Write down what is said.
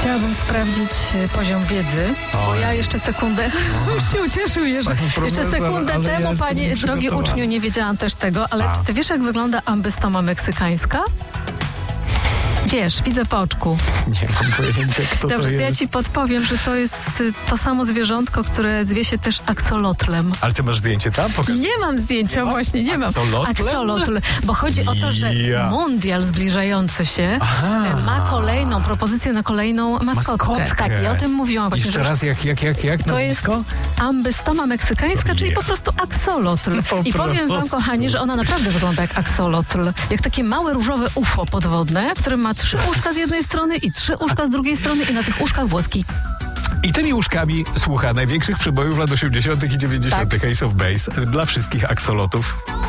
Chciałabym sprawdzić poziom wiedzy, bo ja jeszcze sekundę już się ucieszył, że jeszcze sekundę temu, panie drogi uczniu, nie wiedziałam też tego, ale czy ty wiesz, jak wygląda ambystoma meksykańska? Wiesz, widzę po oczku. Nie mam pojęcia, kto Dobrze, to jest. ja ci podpowiem, że to jest to samo zwierzątko, które zwie się też aksolotlem. Ale ty masz zdjęcie tam? Pokaż. Nie mam zdjęcia, właśnie, nie mam. Aksolotl? Bo chodzi o to, że mundial zbliżający się ma kolejną propozycję na kolejną maskotkę. Tak, i o tym mówiłam właśnie. Jeszcze raz, jak to jest ambystoma meksykańska, czyli po prostu aksolotl. I powiem wam, kochani, że ona naprawdę wygląda jak aksolotl. Jak takie małe różowe UFO podwodne, które ma 3 uszka z jednej strony i 3 uszka z drugiej strony i na tych uszkach włoski. I tymi uszkami słucha największych przebojów lat 80. i 90. Ace of Base dla wszystkich aksolotów.